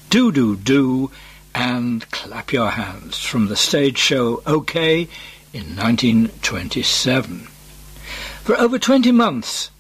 Do Do Do and Clap Your Hands from the stage show OK in 1927. For over 20 months,